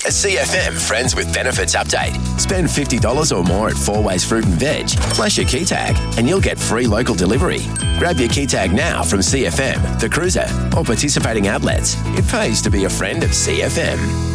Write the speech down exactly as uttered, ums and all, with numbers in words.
A C F M Friends with Benefits update. Spend fifty dollars or more at Four Ways Fruit and Veg, flash your key tag, and you'll get free local delivery. Grab your key tag now from C F M, The Cruiser, or participating outlets. It pays to be a friend of C F M.